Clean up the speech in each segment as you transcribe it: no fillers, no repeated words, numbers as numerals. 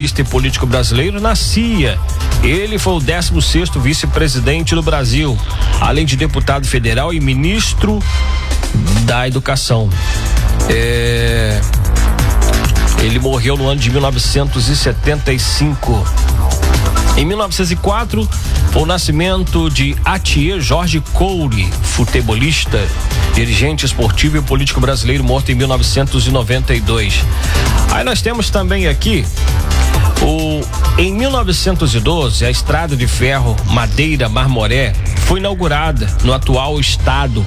jornalista e político brasileiro, nascia. Ele foi o 16º vice-presidente do Brasil, além de deputado federal e ministro da Educação. Ele morreu no ano de 1975. Em 1904, foi o nascimento de Atier Jorge Coure, futebolista, dirigente esportivo e político brasileiro, morto em 1992. Aí nós temos também aqui em 1912, a estrada de ferro Madeira-Marmoré foi inaugurada no atual estado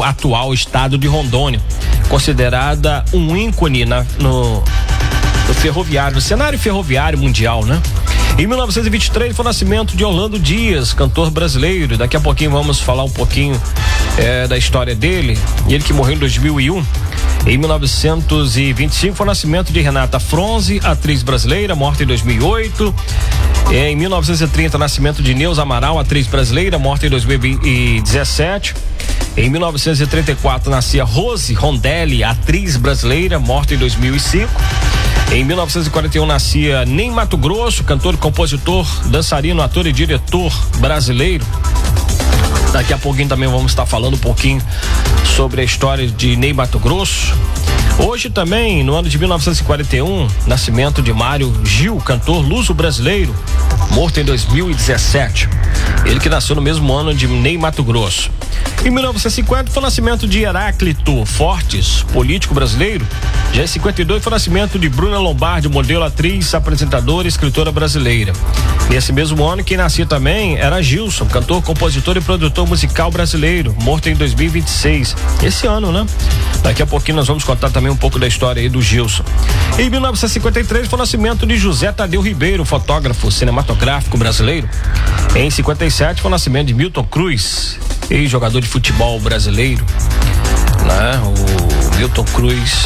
de Rondônia, considerada um ícone no ferroviário, no cenário ferroviário mundial, né? Em 1923 foi o nascimento de Orlando Dias, cantor brasileiro. Daqui a pouquinho vamos falar um pouquinho da história dele. Ele que morreu em 2001. Em 1925 foi o nascimento de Renata Fronze, atriz brasileira, morta em 2008. Em 1930, o nascimento de Neuza Amaral, atriz brasileira, morta em 2017. Em 1934, nascia Rose Rondelli, atriz brasileira, morta em 2005. Em 1941 nascia Ney Matogrosso, cantor, compositor, dançarino, ator e diretor brasileiro. Daqui a pouquinho também vamos estar falando um pouquinho sobre a história de Ney Matogrosso. Hoje também, no ano de 1941, nascimento de Mário Gil, cantor luso-brasileiro, morto em 2017. Ele que nasceu no mesmo ano de Ney Matogrosso. Em 1950 foi o nascimento de Heráclito Fortes, político brasileiro. Já em 52 foi o nascimento de Bruna Lombardi, modelo, atriz, apresentadora e escritora brasileira. Nesse mesmo ano, quem nascia também era Gilson, cantor, compositor e produtor musical brasileiro, morto em 2026. Esse ano, né? Daqui a pouquinho nós vamos contar também um pouco da história aí do Gilson. Em 1953 foi o nascimento de José Tadeu Ribeiro, fotógrafo cinematográfico brasileiro. Em 57 foi o nascimento de Milton Cruz, ex-jogador de futebol brasileiro, né? O Milton Cruz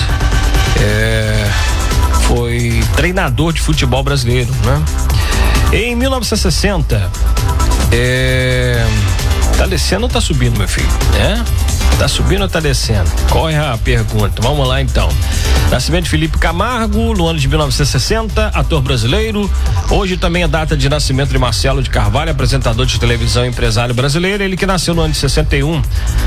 foi treinador de futebol brasileiro, né? Em 1960, tá descendo ou tá subindo, meu filho? Tá subindo ou tá descendo? Qual é a pergunta? Vamos lá então. Nascimento de Felipe Camargo, no ano de 1960, ator brasileiro. Hoje também é data de nascimento de Marcelo de Carvalho, apresentador de televisão e empresário brasileiro. Ele que nasceu no ano de 61.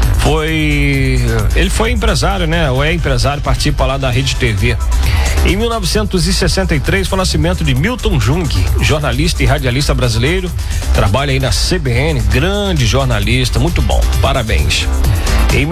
Ele foi empresário, né? Ou é empresário, participa lá da Rede TV. Em 1963 foi o nascimento de Milton Jung, jornalista e radialista brasileiro. Trabalha aí na CBN, grande jornalista, muito bom, parabéns. Em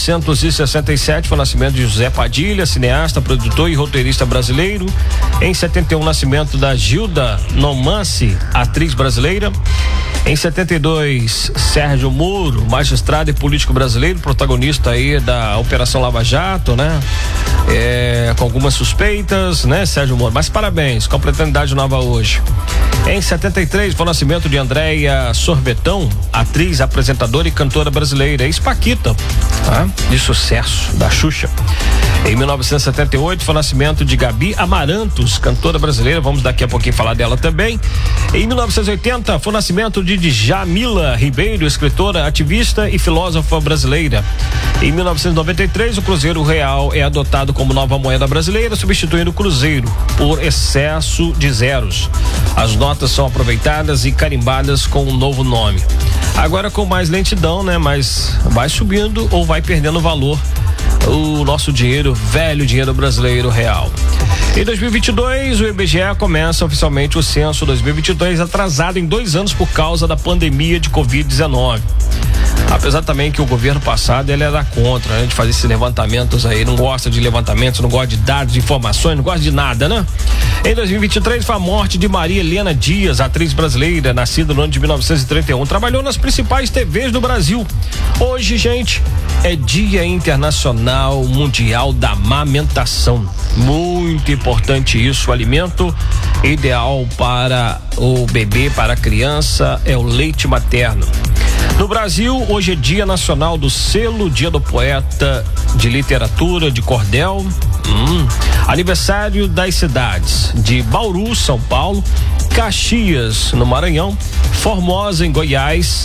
1967 foi o nascimento de José Padilha, cineasta, produtor e roteirista brasileiro. Em 71, nascimento da Gilda Nomance, atriz brasileira. Em 72, Sérgio Moro, magistrado e político brasileiro, protagonista aí da Operação Lava Jato, né? Com algumas suspeitas, né, Sérgio Moro? Mas parabéns, completando idade nova hoje. Em 73, foi o nascimento de Andréia Sorvetão, atriz, apresentadora e cantora brasileira, ex-Paquita, tá? De sucesso, da Xuxa. Em 1978, foi o nascimento de Gabi Amarantos, cantora brasileira, vamos daqui a pouquinho falar dela também. Em 1980, foi o nascimento de Djamila Ribeiro, escritora, ativista e filósofa brasileira. Em 1993, o Cruzeiro Real é adotado como nova moeda brasileira, substituindo o Cruzeiro por excesso de zeros. As notas são aproveitadas e carimbadas com um novo nome. Agora com mais lentidão, né? Mas vai subindo ou vai perdendo valor o nosso dinheiro, velho dinheiro brasileiro real. Em 2022, o IBGE começa oficialmente o censo 2022, atrasado em 2 anos por causa da pandemia de Covid-19. Apesar também que o governo passado ele era contra, né, de fazer esses levantamentos aí, não gosta de levantamentos, não gosta de dados, de informações, não gosta de nada, né? Em 2023 foi a morte de Maria Helena Dias, atriz brasileira, nascida no ano de 1931, trabalhou nas principais TVs do Brasil. Hoje, gente, é Dia Internacional Mundial da Amamentação. Muito importante isso, o alimento ideal para o bebê, para a criança, é o leite materno. No Brasil, hoje é Dia Nacional do Selo, Dia do Poeta de Literatura de Cordel. Aniversário das cidades de Bauru, São Paulo, Caxias, no Maranhão, Formosa, em Goiás,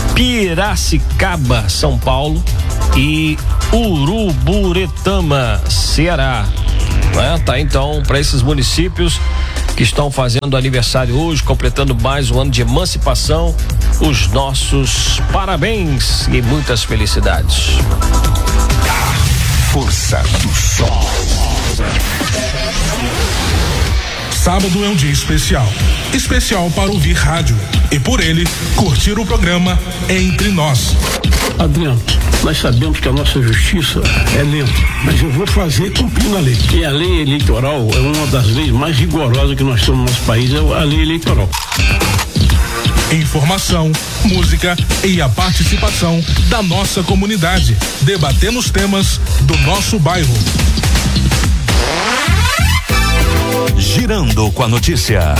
Piracicaba, São Paulo e Uruburetama, Ceará. Tá então para esses municípios que estão fazendo aniversário hoje, completando mais um ano de emancipação. Os nossos parabéns e muitas felicidades. Força do Sol. Sábado é um dia especial. Especial para ouvir rádio e, por ele, curtir o programa Entre Nós. Adriano, nós sabemos que a nossa justiça é lenta, mas eu vou fazer cumprindo a lei. E a lei eleitoral é uma das leis mais rigorosas que nós temos no nosso país, é a lei eleitoral. Informação, música e a participação da nossa comunidade, debatendo os temas do nosso bairro. Girando com a notícia.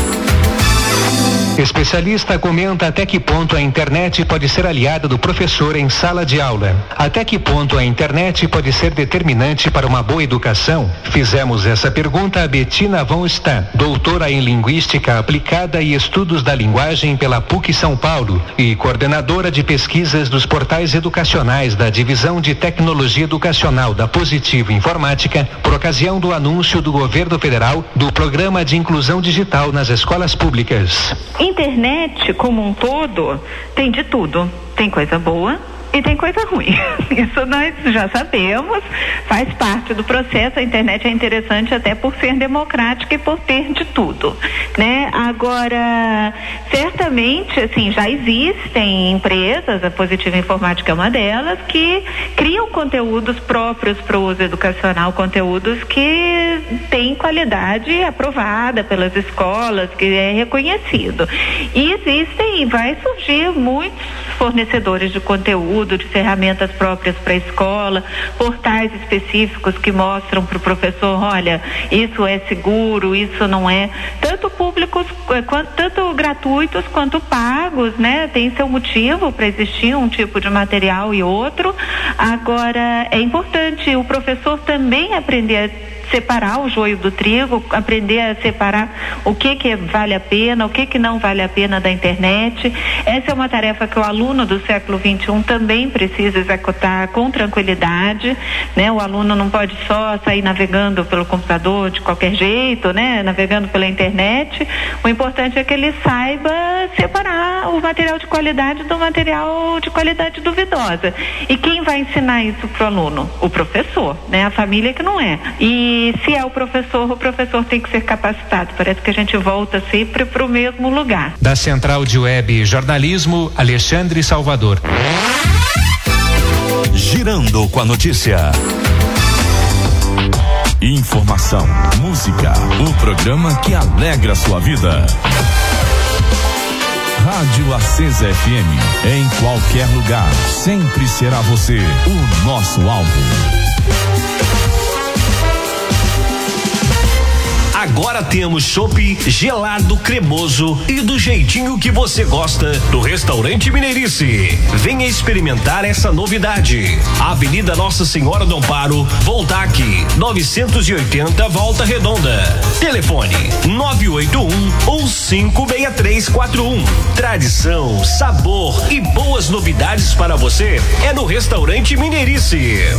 Especialista comenta até que ponto a internet pode ser aliada do professor em sala de aula. Até que ponto a internet pode ser determinante para uma boa educação? Fizemos essa pergunta a Betina von Stan, doutora em Linguística Aplicada e Estudos da Linguagem pela PUC São Paulo e coordenadora de pesquisas dos portais educacionais da Divisão de Tecnologia Educacional da Positivo Informática, por ocasião do anúncio do governo federal do Programa de Inclusão Digital nas escolas públicas. Internet, como um todo, tem de tudo. Tem coisa boa e tem coisa ruim. Isso nós já sabemos, faz parte do processo. A internet é interessante até por ser democrática e por ter de tudo, né? Agora, certamente, assim, já existem empresas, a Positivo Informática é uma delas, que criam conteúdos próprios para o uso educacional, conteúdos que têm qualidade aprovada pelas escolas, que é reconhecido. E existem, vai surgir muitos fornecedores de conteúdo, de ferramentas próprias para a escola, portais específicos que mostram para o professor, olha, isso é seguro, isso não é, tanto públicos, tanto gratuitos quanto pagos, né? Tem seu motivo para existir um tipo de material e outro. Agora, é importante o professor também aprender a separar o joio do trigo, aprender a separar o que vale a pena, o que não vale a pena da internet. Essa é uma tarefa que o aluno do século XXI também precisa executar com tranquilidade, né? O aluno não pode só sair navegando pelo computador de qualquer jeito, né? Navegando pela internet. O importante é que ele saiba separar o material de qualidade do material de qualidade duvidosa. E quem vai ensinar isso pro aluno? O professor, né? A família que não é. E se é o professor tem que ser capacitado. Parece que a gente volta sempre para o mesmo lugar. Da Central de Web Jornalismo, Alexandre Salvador. Girando com a notícia. Informação, música, o programa que alegra a sua vida. Rádio Acesa FM, em qualquer lugar, sempre será você o nosso alvo. Agora temos chopp gelado, cremoso e do jeitinho que você gosta do Restaurante Mineirice. Venha experimentar essa novidade. Avenida Nossa Senhora do Amparo, Voltac, 980 Volta Redonda. Telefone 981 ou 56341. Tradição, sabor e boas novidades para você é no Restaurante Mineirice.